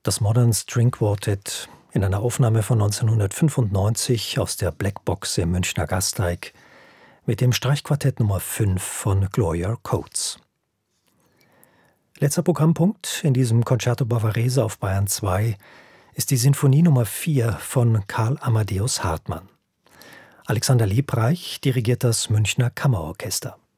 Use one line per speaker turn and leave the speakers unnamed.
Das Modern String Quartet in einer Aufnahme von 1995 aus der Blackbox im Münchner Gasteig mit dem Streichquartett Nummer 5 von Gloria Coates. Letzter Programmpunkt in diesem Concerto Bavarese auf Bayern 2 ist die Sinfonie Nummer 4 von Karl Amadeus Hartmann. Alexander Liebreich dirigiert das Münchner Kammerorchester.